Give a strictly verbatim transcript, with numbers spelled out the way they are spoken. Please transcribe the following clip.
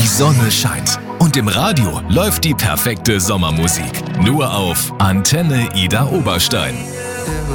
Die Sonne scheint und im Radio läuft die perfekte Sommermusik. Nur auf Antenne Ida Oberstein.